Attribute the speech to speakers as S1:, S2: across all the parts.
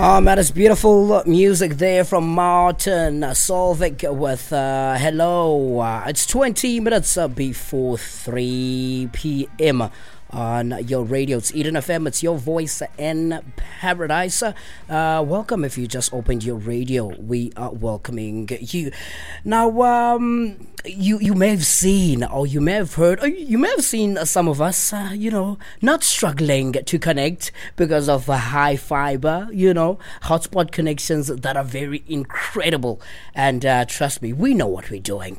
S1: That is beautiful music there from Martin Solvik with Hello. It's 20 minutes before 3 p.m. on your radio. It's Eden FM. It's your voice in paradise. Welcome if you just opened your radio. We are welcoming you. Now, you may have seen or you may have heard or you may have seen some of us, not struggling to connect because of high fiber, hotspot connections that are very incredible. And trust me, we know what we're doing.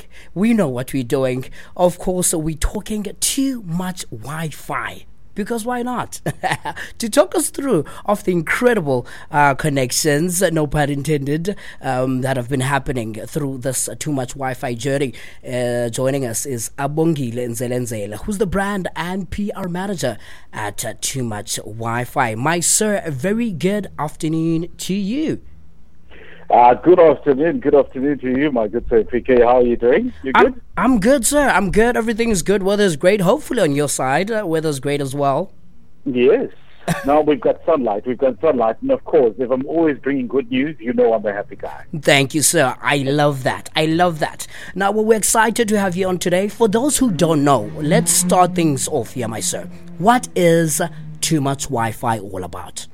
S1: Of course, we're talking too much Wi-Fi. Because why not? To talk us through of the incredible connections, no pun intended, that have been happening through this too much Wi-Fi journey. Joining us is Abongile Nzelenzela, who's the brand and PR manager at Too Much Wi-Fi. My sir, a very good afternoon to you.
S2: Good afternoon to you, my good sir PK. How are you doing? You good?
S1: I'm good, sir. I'm good. Everything is good. Weather's great. Hopefully on your side, weather's great as well.
S2: Yes. Now we've got sunlight. And of course, if I'm always bringing good news, I'm a happy guy.
S1: Thank you, sir. I love that. Now, we're excited to have you on today. For those who don't know, let's start things off here, my sir. What is Too Much Wi-Fi all about?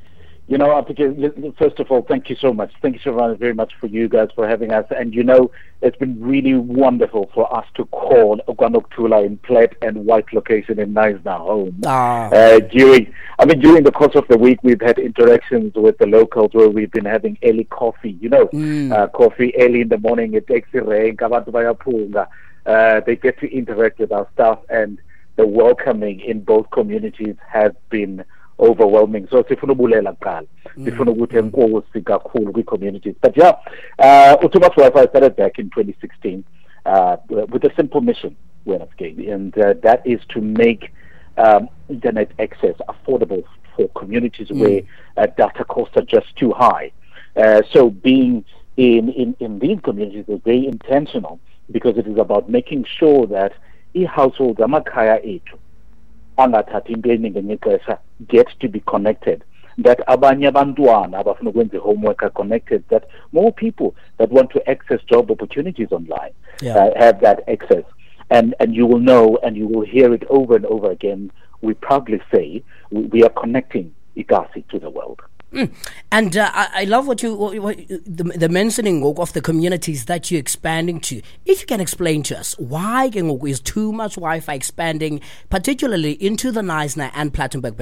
S2: First of all, thank you so much. Thank you so very much for you guys for having us. And it's been really wonderful for us to call Okwanoktula in Platte and White location in Knysna home. During the course of the week, we've had interactions with the locals where we've been having early coffee. Coffee early in the morning. It takes a rain. They get to interact with our staff, and the welcoming in both communities has been overwhelming. So sifuna ubulela kuqala sifuna ukuthi enkosi kakhulu kwi-communities. But Too Much Wi-Fi started back in 2016 with a simple mission, and that is to make internet access affordable for communities where data costs are just too high. So being in these communities is very intentional, because it is about making sure that households amakhaya ethu get to be connected, that abanye abantwana abafuna ukwenza homework are connected, that more people that want to access job opportunities online have that access. And you will know, and you will hear it over and over again, we proudly say we are connecting Ikasi to the world.
S1: And I love the mentioning of the communities that you're expanding to. If you can explain to us why is Too Much Wi-Fi expanding, particularly into the Knysna and Plettenberg